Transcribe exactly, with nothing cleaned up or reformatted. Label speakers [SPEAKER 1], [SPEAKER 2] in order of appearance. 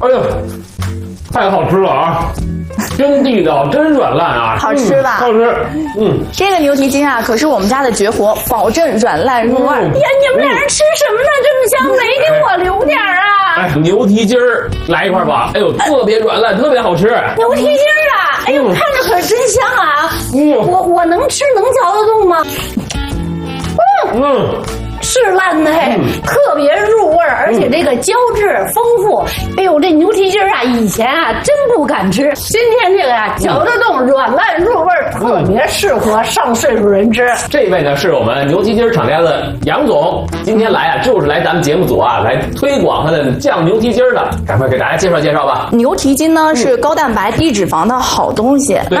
[SPEAKER 1] 哎呦，太好吃了啊！真地道，真软烂啊！
[SPEAKER 2] 好吃吧？
[SPEAKER 1] 嗯、好吃。嗯，
[SPEAKER 2] 这个牛蹄筋啊，可是我们家的绝活，保证软烂入味。哎、嗯、呀，你们俩人吃什么呢？这么香，没给我留点啊！
[SPEAKER 1] 哎，牛蹄筋儿来一块吧！哎呦，特别软烂，特别好吃。
[SPEAKER 2] 牛蹄筋儿啊！哎呦，看着可真香啊！嗯，我我能吃能嚼得动吗？嗯嗯。是烂的嘿，嗯、特别入味儿，而且这个胶质丰富。哎呦，这牛蹄筋啊，以前啊真不敢吃，今天这个呀、啊、嚼得动，软烂入味儿，特别适合上岁数人吃。
[SPEAKER 1] 这位呢是我们牛蹄筋厂家的杨总，今天来啊就是来咱们节目组啊来推广他的酱牛蹄筋的，赶快给大家介绍介绍吧。
[SPEAKER 2] 牛蹄筋呢是高蛋白低脂肪的好东西。那